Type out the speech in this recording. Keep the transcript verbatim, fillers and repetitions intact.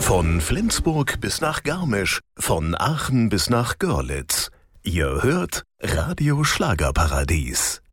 Von Flensburg bis nach Garmisch, von Aachen bis nach Görlitz. Ihr hört Radio Schlagerparadies.